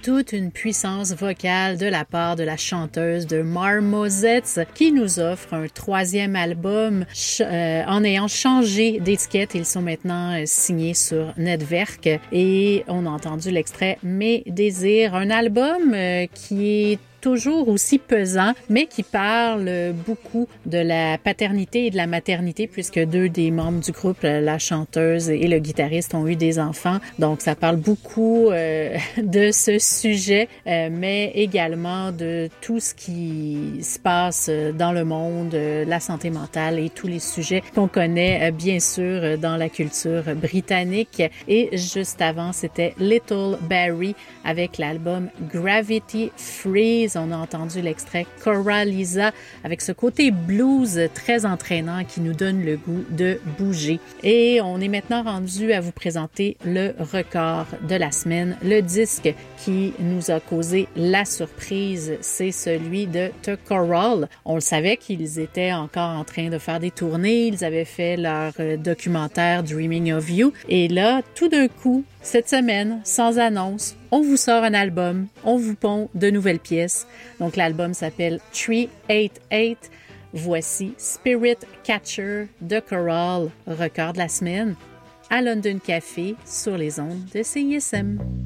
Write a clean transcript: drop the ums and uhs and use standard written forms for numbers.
toute une puissance vocale de la part de la chanteuse de Marmosets qui nous offre un troisième album en ayant changé d'étiquette. Ils sont maintenant signés sur Netwerk et on a entendu l'extrait Mes désirs, un album qui est toujours aussi pesant, mais qui parle beaucoup de la paternité et de la maternité, puisque deux des membres du groupe, la chanteuse et le guitariste, ont eu des enfants. Donc, ça parle beaucoup de ce sujet, mais également de tout ce qui se passe dans le monde, la santé mentale et tous les sujets qu'on connaît, bien sûr, dans la culture britannique. Et juste avant, c'était Little Barry avec l'album Gravity Freeze. On a entendu l'extrait Coraliza avec ce côté blues très entraînant qui nous donne le goût de bouger. Et on est maintenant rendu à vous présenter le record de la semaine. Le disque qui nous a causé la surprise, c'est celui de The Coral. On le savait qu'ils étaient encore en train de faire des tournées. Ils avaient fait leur documentaire Dreaming of You. Et là, tout d'un coup, cette semaine, sans annonce, on vous sort un album, on vous pond de nouvelles pièces. Donc l'album s'appelle 388. Voici Spirit Catcher de Coral, record de la semaine, à London Café sur les ondes de CISM.